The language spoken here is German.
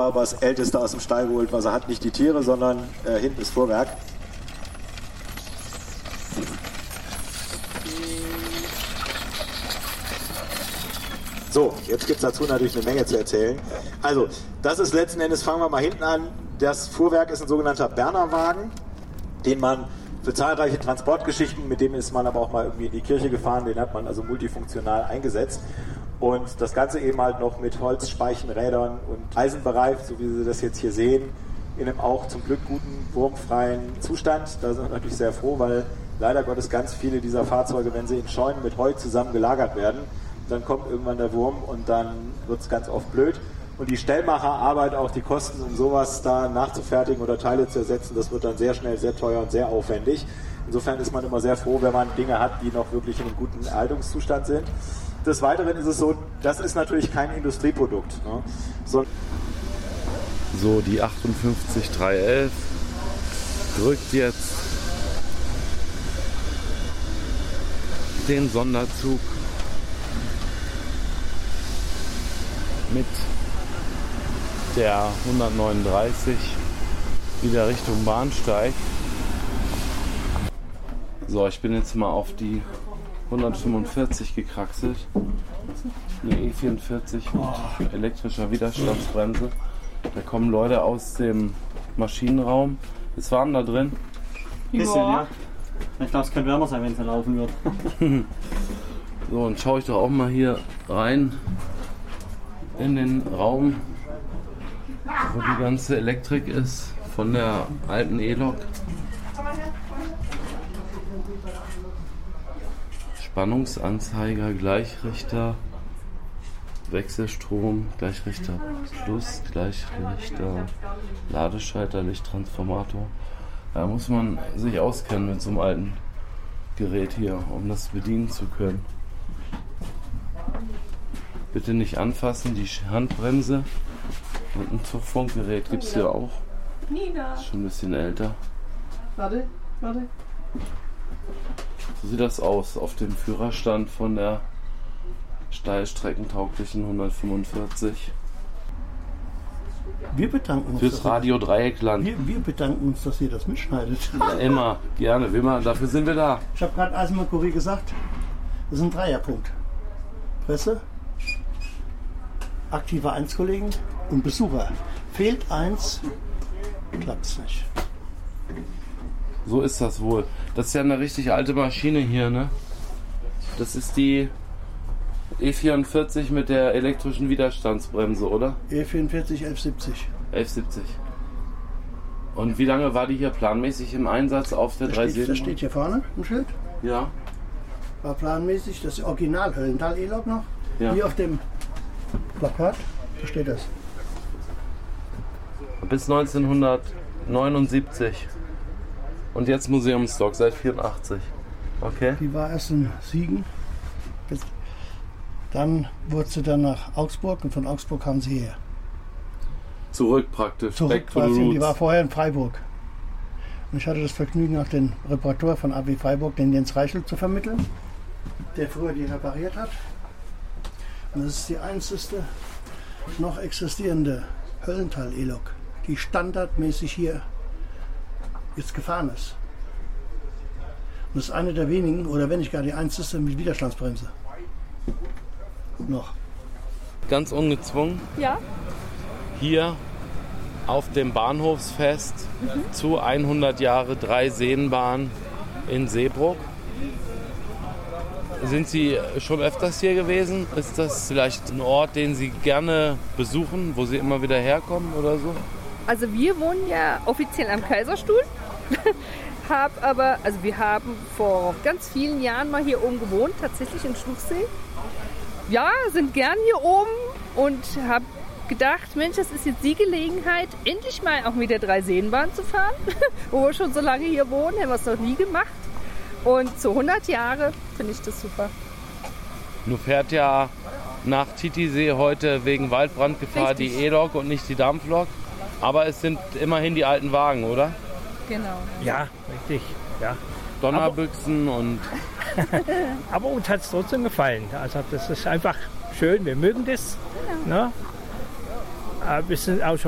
sauber das Älteste aus dem Stall geholt, was er hat. Nicht die Tiere, sondern hinten das Fuhrwerk. So, jetzt gibt es dazu natürlich eine Menge zu erzählen. Also, das ist letzten Endes, fangen wir mal hinten an. Das Fuhrwerk ist ein sogenannter Bernerwagen, den man für zahlreiche Transportgeschichten, mit dem ist man aber auch mal irgendwie in die Kirche gefahren, den hat man also multifunktional eingesetzt. Und das Ganze eben halt noch mit Holzspeichenrädern und Eisenbereich, so wie Sie das jetzt hier sehen, in einem auch zum Glück guten, wurmfreien Zustand. Da sind wir natürlich sehr froh, weil leider Gottes ganz viele dieser Fahrzeuge, wenn sie in Scheunen mit Heu zusammen gelagert werden, dann kommt irgendwann der Wurm und dann wird es ganz oft blöd. Und die Stellmacherarbeit, auch die Kosten, um sowas da nachzufertigen oder Teile zu ersetzen, das wird dann sehr schnell, sehr teuer und sehr aufwendig. Insofern ist man immer sehr froh, wenn man Dinge hat, die noch wirklich in einem guten Erhaltungszustand sind. Des Weiteren ist es so, das ist natürlich kein Industrieprodukt. Ne? So, die 58311 drückt jetzt den Sonderzug mit der 139 wieder Richtung Bahnsteig. So, ich bin jetzt mal auf die 145 gekraxelt. Eine E44 mit elektrischer Widerstandsbremse. Da kommen Leute aus dem Maschinenraum. Ist warm da drin? Bisschen, ja. Ich glaube, es könnte wärmer sein, wenn es dann laufen wird. So, und schaue ich doch auch mal hier rein in den Raum, wo die ganze Elektrik ist von der alten E-Lok. Spannungsanzeiger, Gleichrichter, Wechselstrom, Gleichrichter Plus, Gleichrichter, Ladeschalter, Lichttransformator. Da muss man sich auskennen mit so einem alten Gerät hier, um das bedienen zu können. Bitte nicht anfassen, die Handbremse und ein Zugfunkgerät gibt es hier auch. Ist schon ein bisschen älter. Warte. So sieht das aus auf dem Führerstand von der steilstreckentauglichen 145. Wir bedanken uns. Fürs Radio Dreieckland. Wir bedanken uns, dass ihr das mitschneidet. Ja, immer, gerne, dafür sind wir da. Ich habe gerade Eisenbahn-Kurier gesagt, das ist ein Dreierpunkt. Presse, aktive Vereinskollegen und Besucher. Fehlt eins, klappt's nicht. So ist das wohl. Das ist ja eine richtig alte Maschine hier, ne? Das ist die E44 mit der elektrischen Widerstandsbremse, oder? E44 1170. 1170. Und wie lange war die hier planmäßig im Einsatz auf der 3 Das steht hier vorne im Schild. Ja. War planmäßig das Original Höllental E-Lok noch. Ja. Hier auf dem Plakat, da steht das. Bis 1979. Und jetzt Museumsstock seit 84. Okay. Die war erst in Siegen. Dann wurde sie dann nach Augsburg und von Augsburg kamen sie her. Zurück praktisch. Zurück Back to the quasi. roots. Die war vorher in Freiburg. Und ich hatte das Vergnügen, auch den Reparateur von AW Freiburg, den Jens Reichel, zu vermitteln, der früher die repariert hat. Und das ist die einzige noch existierende Höllental E-Lok, die standardmäßig hier jetzt gefahren ist. Und das ist eine der wenigen, oder wenn nicht gar die einzige mit Widerstandsbremse. Noch. Ganz ungezwungen. Ja. Hier auf dem Bahnhofsfest zu 100 Jahre Dreiseenbahn in Seebrugg. Sind Sie schon öfters hier gewesen? Ist das vielleicht ein Ort, den Sie gerne besuchen, wo Sie immer wieder herkommen oder so? Also wir wohnen ja offiziell am Kaiserstuhl. Wir haben vor ganz vielen Jahren mal hier oben gewohnt, tatsächlich in Schluchsee. Ja, sind gern hier oben und habe gedacht, Mensch, das ist jetzt die Gelegenheit, endlich mal auch mit der Dreiseenbahn zu fahren, wo wir schon so lange hier wohnen, haben wir es noch nie gemacht. Und zu 100 Jahre finde ich das super. Nun fährt ja nach Titisee heute wegen Waldbrandgefahr Richtig. die E-Lok und nicht die Dampflok. Aber es sind immerhin die alten Wagen, oder? Genau. Ja, richtig. Ja. Donnerbüchsen und... Aber uns hat es trotzdem gefallen. Also das ist einfach schön, wir mögen das. Ja. Wir sind auch schon